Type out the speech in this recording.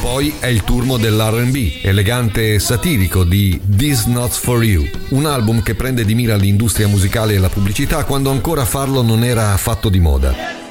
Poi è il turno dell'R&B, elegante e satirico di This Not For You, un album che prende di mira l'industria musicale e la pubblicità quando ancora farlo non era affatto di moda.